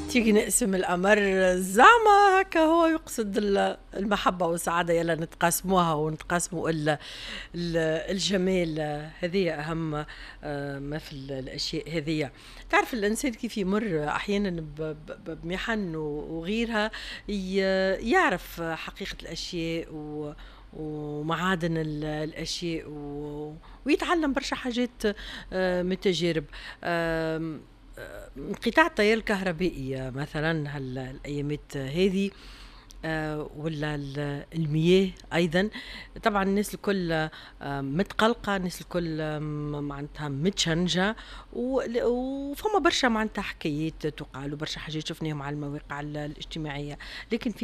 تيجي نقسم القمر زعما هكا هو يقصد المحبة والسعادة، يلا نتقاسموها ونتقاسموا الجمال. هذه أهم ما في الأشياء هذه. تعرف الإنسان كيف يمر أحيانا بمحن وغيرها، يعرف حقيقة الأشياء ومعادن الأشياء ويتعلم برشا حاجات من التجارب. انقطاع التيار الكهربائي مثلا هالأيامات هذه، ولا المياه أيضا. طبعا الناس الكل متقلقة، الناس الكل معناتها متشنجة، وفما برشا معناتها حكايات تقال وبرشا حاجات شفناهم على المواقع الاجتماعية. لكن في